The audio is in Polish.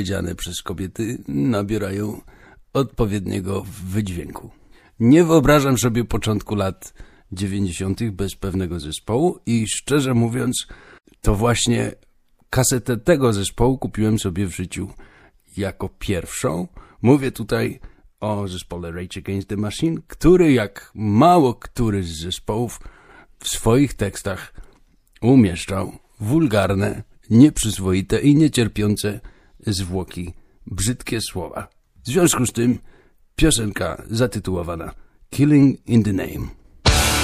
powiedziane przez kobiety nabierają odpowiedniego wydźwięku. Nie wyobrażam sobie początku lat 90. bez pewnego zespołu i szczerze mówiąc, to właśnie kasetę tego zespołu kupiłem sobie w życiu jako pierwszą. Mówię tutaj o zespole Rage Against the Machine, który jak mało który z zespołów w swoich tekstach umieszczał wulgarne, nieprzyzwoite i niecierpiące zwłoki brzydkie słowa. W związku z tym piosenka zatytułowana Killing in the Name.